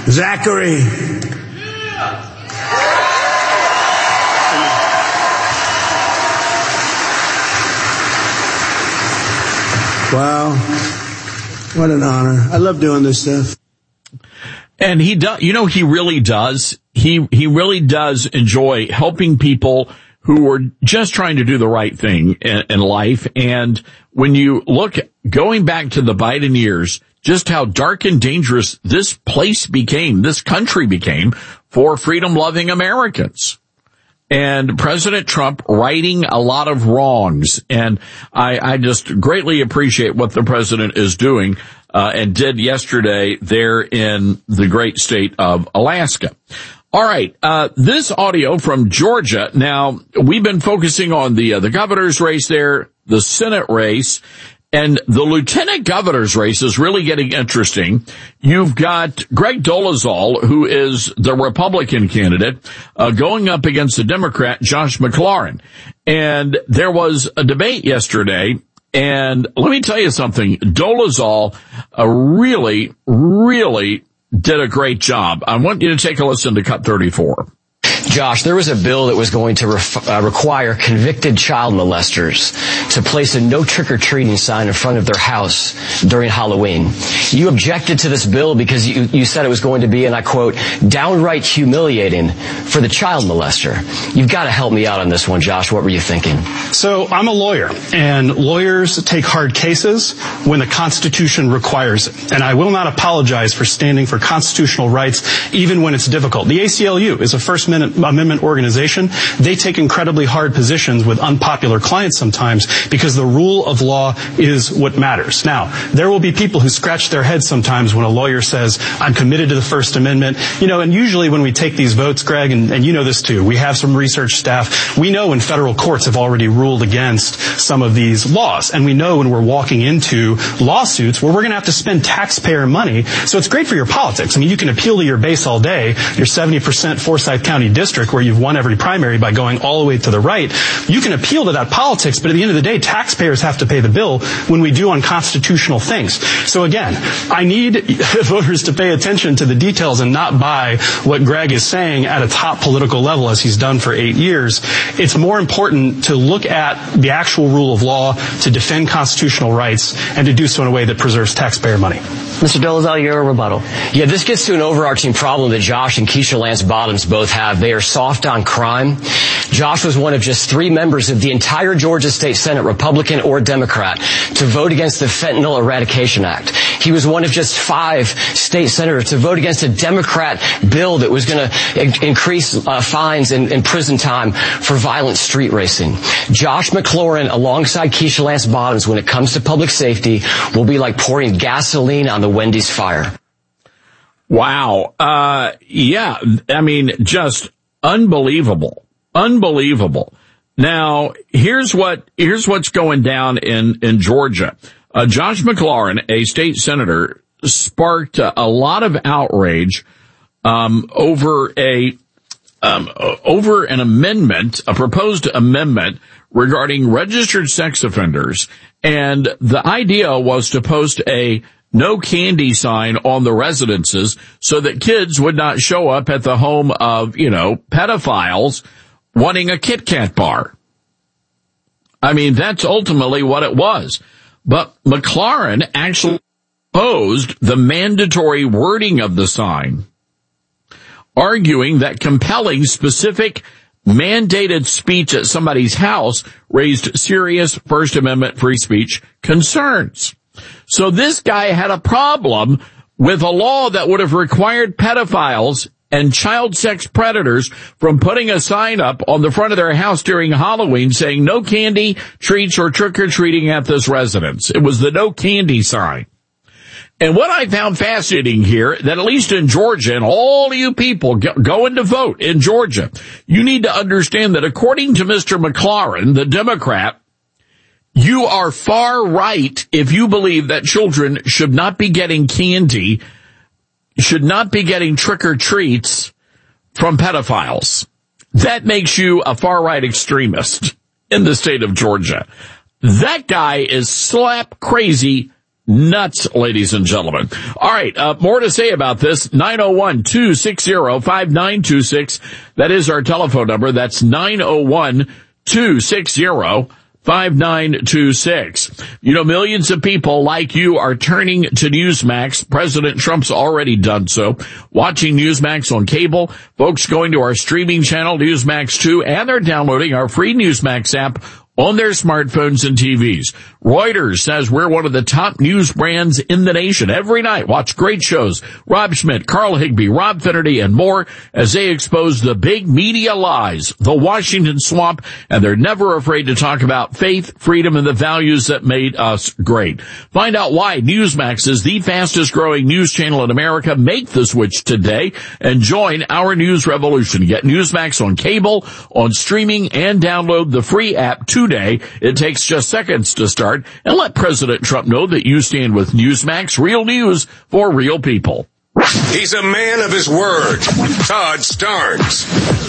Zachary. Wow. What an honor. I love doing this stuff. And he does, he really does. He really does enjoy helping people who are just trying to do the right thing in life. And when you look, going back to the Biden years, just how dark and dangerous this country became for freedom-loving Americans. And President Trump righting a lot of wrongs. And I just greatly appreciate what the president is doing, and did yesterday there in the great state of Alaska. All right. This audio from Georgia. Now, we've been focusing on the governor's race there, the Senate race, and the lieutenant governor's race is really getting interesting. You've got Greg Dolezal, who is the Republican candidate, going up against the Democrat, Josh McLaurin. And there was a debate yesterday. And let me tell you something. Dolezal really, really did a great job. I want you to take a listen to cut 34. Josh, there was a bill that was going to require convicted child molesters to place a no trick-or-treating sign in front of their house during Halloween. You objected to this bill because you said it was going to be, and I quote, downright humiliating for the child molester. You've got to help me out on this one, Josh. What were you thinking? So I'm a lawyer, and lawyers take hard cases when the Constitution requires it. And I will not apologize for standing for constitutional rights, even when it's difficult. The ACLU is a First Amendment organization. They take incredibly hard positions with unpopular clients sometimes because the rule of law is what matters. Now, there will be people who scratch their heads sometimes when a lawyer says, I'm committed to the First Amendment. And usually when we take these votes, Greg, and you know this too, we have some research staff. We know when federal courts have already ruled against some of these laws. And we know when we're walking into lawsuits where we're going to have to spend taxpayer money. So it's great for your politics. I mean, you can appeal to your base all day, your 70% Forsyth County district, where you've won every primary by going all the way to the right. You can appeal to that politics, but at the end of the day, taxpayers have to pay the bill when we do unconstitutional things. So again, I need voters to pay attention to the details and not buy what Greg is saying at a top political level as he's done for 8 years. It's more important to look at the actual rule of law, to defend constitutional rights, and to do so in a way that preserves taxpayer money. Mr. Dolezal, your rebuttal. Yeah, this gets to an overarching problem that Josh and Keisha Lance Bottoms both have. They are soft on crime. Josh was one of just 3 members of the entire Georgia State Senate, Republican or Democrat, to vote against the Fentanyl Eradication Act. He was one of just 5 state senators to vote against a Democrat bill that was going to increase fines and prison time for violent street racing. Josh McLaurin, alongside Keisha Lance Bottoms, when it comes to public safety, will be like pouring gasoline on the Wendy's fire. Wow. Yeah. I mean, just unbelievable. Unbelievable. Now, here's what's going down in Georgia. Josh McLaurin, a state senator, sparked a lot of outrage, over an amendment, a proposed amendment regarding registered sex offenders. And the idea was to post a no candy sign on the residences so that kids would not show up at the home of, pedophiles wanting a Kit Kat bar. I mean, that's ultimately what it was. But McLaurin actually opposed the mandatory wording of the sign, arguing that compelling specific mandated speech at somebody's house raised serious First Amendment free speech concerns. So this guy had a problem with a law that would have required pedophiles and child sex predators from putting a sign up on the front of their house during Halloween saying no candy, treats, or trick-or-treating at this residence. It was the no candy sign. And what I found fascinating here, that at least in Georgia, and all you people going to vote in Georgia, you need to understand that according to Mr. McLaurin, the Democrat, you are far right if you believe that children should not be getting candy, should not be getting trick-or-treats from pedophiles. That makes you a far-right extremist in the state of Georgia. That guy is slap crazy nuts, ladies and gentlemen. All right, more to say about this. 901-260-5926. That is our telephone number. That's 901-260-5926. You know, millions of people like you are turning to Newsmax. President Trump's already done so. Watching Newsmax on cable, folks going to our streaming channel, Newsmax 2, and they're downloading our free Newsmax app on their smartphones and TVs. Reuters says we're one of the top news brands in the nation. Every night, watch great shows. Rob Schmidt, Carl Higbee, Rob Finnerty, and more as they expose the big media lies, the Washington swamp, and they're never afraid to talk about faith, freedom, and the values that made us great. Find out why Newsmax is the fastest growing news channel in America. Make the switch today and join our news revolution. Get Newsmax on cable, on streaming, and download the free app today. It takes just seconds to start. And let President Trump know that you stand with Newsmax, real news for real people. He's a man of his word. Todd Starnes.